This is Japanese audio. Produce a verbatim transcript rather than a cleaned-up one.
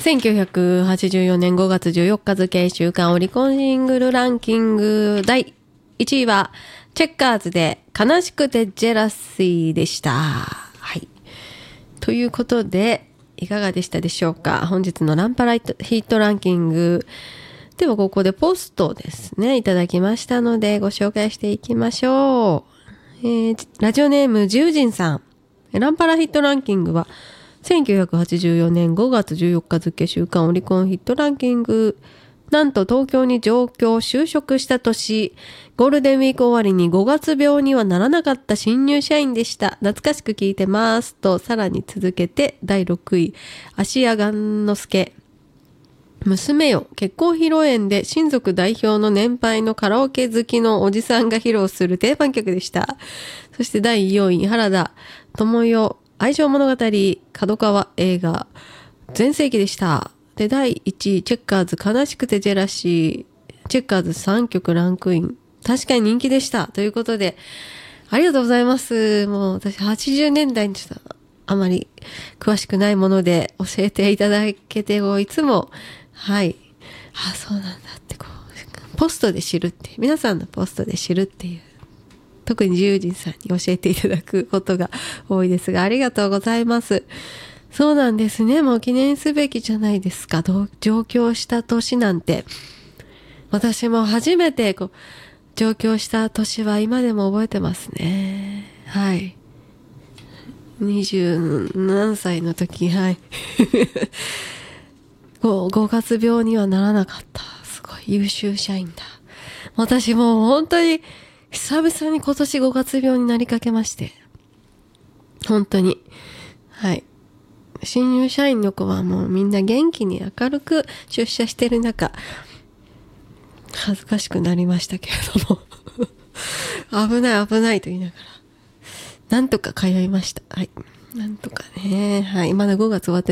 せんきゅうひゃくはちじゅうよねんごがつじゅうよっか付週間オリコンシングルランキングだいいちいはチェッカーズで悲しくてジェラシーでした。はい。ということで、いかがでしたでしょうか。本日のランパラヒットランキング。ではここでポストですね、いただきましたのでご紹介していきましょう。えー、ラジオネームジュウジンさん。ランパラヒットランキングはせんきゅうひゃくはちじゅうよねんごがつじゅうよっか付週間オリコンヒットランキング。なんと東京に上京就職した年、ゴールデンウィーク終わりにごがつ病にはならなかった新入社員でした。懐かしく聞いてますと、さらに続けてだいろくい、芦屋雁之助。娘よ、結婚披露宴で親族代表の年配のカラオケ好きのおじさんが披露する定番曲でした。そしてだいよんい、原田知世、愛情物語、角川映画、全盛期でした。で、だいいちい、チェッカーズ悲しくてジェラシー。チェッカーズさんきょくランクイン。確かに人気でした。ということで、ありがとうございます。もう私はちじゅうねんだいにちょっとあまり詳しくないもので教えていただけて、いつも、はい。あ、そうなんだってこう、ポストで知るって、皆さんのポストで知るっていう、特に友人さんに教えていただくことが多いですが、ありがとうございます。そうなんですね。もう記念すべきじゃないですか。上京した年なんて。私も初めてこう上京した年は今でも覚えてますね。はい。二十何歳の時、はい。ごがつ病にはならなかった。すごい優秀社員だ。私もう本当に久々に今年ごがつ病になりかけまして。本当に。はい。新入社員の子はもうみんな元気に明るく出社してる中、恥ずかしくなりましたけれども危ない危ないと言いながらなんとか通いました。はい。なんとかね。はい。まだごがつ終わって